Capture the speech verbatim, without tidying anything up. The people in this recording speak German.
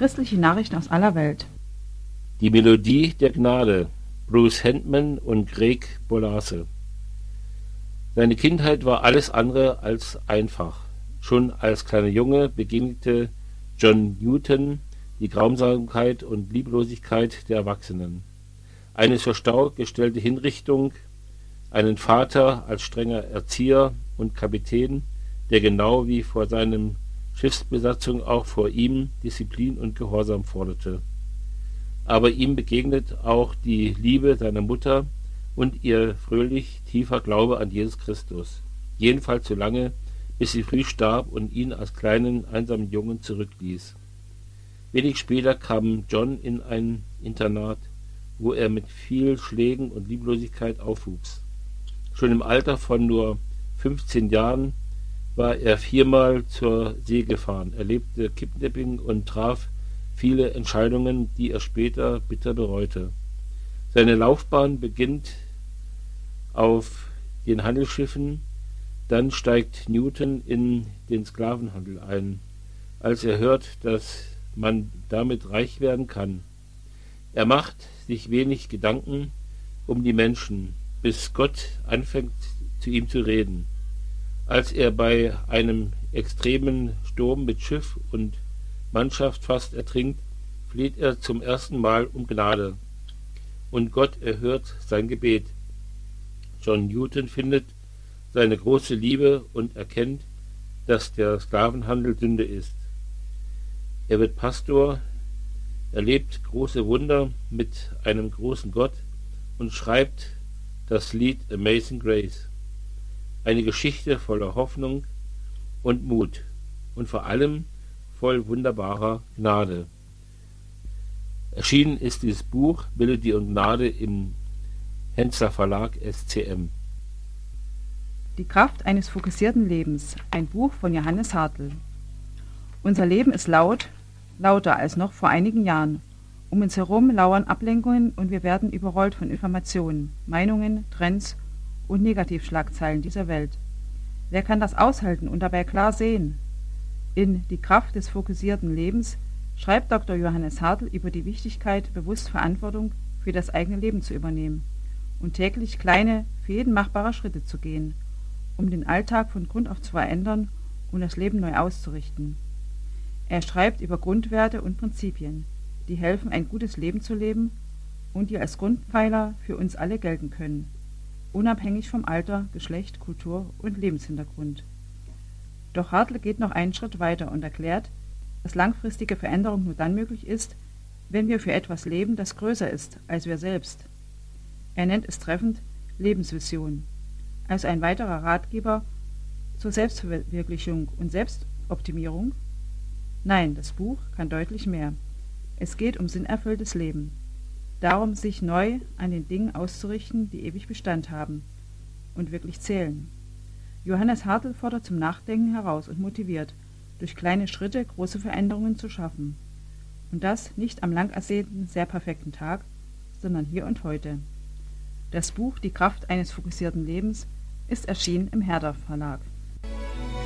Christliche Nachrichten aus aller Welt. Die Melodie der Gnade, Bruce Handman und Greg Bolase. Seine Kindheit war alles andere als einfach. Schon als kleiner Junge begegnete John Newton die Grausamkeit und Lieblosigkeit der Erwachsenen. Eine zur Schau gestellte Hinrichtung, einen Vater als strenger Erzieher und Kapitän, der genau wie vor seinem Schiffsbesatzung auch vor ihm Disziplin und Gehorsam forderte. Aber ihm begegnet auch die Liebe seiner Mutter und ihr fröhlich tiefer Glaube an Jesus Christus. Jedenfalls so lange, bis sie früh starb und ihn als kleinen, einsamen Jungen zurückließ. Wenig später kam John in ein Internat, wo er mit viel Schlägen und Lieblosigkeit aufwuchs. Schon im Alter von nur fünfzehn Jahren war er viermal zur See gefahren, erlebte Kidnapping und traf viele Entscheidungen, die er später bitter bereute. Seine Laufbahn beginnt auf den Handelsschiffen, dann steigt Newton in den Sklavenhandel ein, als er hört, dass man damit reich werden kann. Er macht sich wenig Gedanken um die Menschen, bis Gott anfängt zu ihm zu reden. Als er bei einem extremen Sturm mit Schiff und Mannschaft fast ertrinkt, fleht er zum ersten Mal um Gnade. Und Gott erhört sein Gebet. John Newton findet seine große Liebe und erkennt, dass der Sklavenhandel Sünde ist. Er wird Pastor, erlebt große Wunder mit einem großen Gott und schreibt das Lied Amazing Grace. Eine Geschichte voller Hoffnung und Mut und vor allem voll wunderbarer Gnade. Erschienen ist dieses Buch Melodie und Gnade im Hensler Verlag S C M. Die Kraft eines fokussierten Lebens, ein Buch von Johannes Hartl. Unser Leben ist laut, lauter als noch vor einigen Jahren. Um uns herum lauern Ablenkungen und wir werden überrollt von Informationen, Meinungen, Trends und Negativschlagzeilen dieser Welt. Wer kann das aushalten und dabei klar sehen? In Die Kraft des fokussierten Lebens schreibt Doktor Johannes Hartl über die Wichtigkeit, bewusst Verantwortung für das eigene Leben zu übernehmen und täglich kleine, für jeden machbare Schritte zu gehen, um den Alltag von Grund auf zu verändern und das Leben neu auszurichten. Er schreibt über Grundwerte und Prinzipien, die helfen, ein gutes Leben zu leben und die als Grundpfeiler für uns alle gelten können, unabhängig vom Alter, Geschlecht, Kultur und Lebenshintergrund. Doch Hartl geht noch einen Schritt weiter und erklärt, dass langfristige Veränderung nur dann möglich ist, wenn wir für etwas leben, das größer ist als wir selbst. Er nennt es treffend Lebensvision, also ein weiterer Ratgeber zur Selbstverwirklichung und Selbstoptimierung. Nein, das Buch kann deutlich mehr. Es geht um sinnerfülltes Leben. Darum, sich neu an den Dingen auszurichten, die ewig Bestand haben und wirklich zählen. Johannes Hartl fordert zum Nachdenken heraus und motiviert, durch kleine Schritte große Veränderungen zu schaffen. Und das nicht am lang ersehnten, sehr perfekten Tag, sondern hier und heute. Das Buch Die Kraft eines fokussierten Lebens ist erschienen im Herder Verlag.